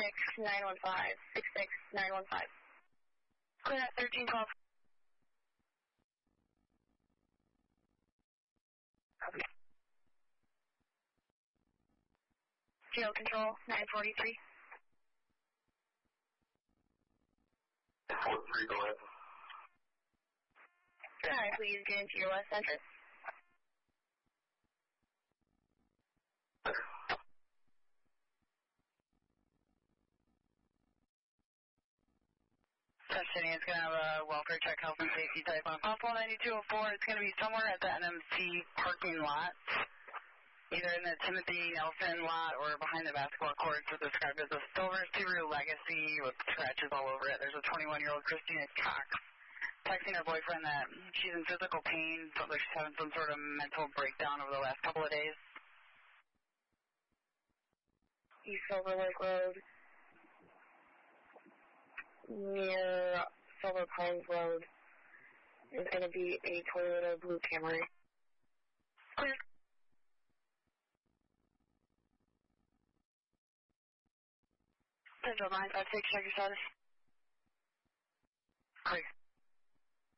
66915. 66915. Clear at 1312. Copy. Geo control 943. 43, go ahead. Good night, please get into your west entrance. City is going to have a welfare check, health and safety type on Possible 9204. It's going to be somewhere at the NMC parking lot, either in the Timothy Nelson lot or behind the basketball courts. It's described as a silver Subaru Legacy with scratches all over it. There's a 21-year-old Christina Cox texting her boyfriend that she's in physical pain, but like she's having some sort of mental breakdown over the last couple of days. East Silver Lake Road, near Silver Pines Road, is going to be a Toyota Blue Camry. Clear. Central 956, check your status. Clear.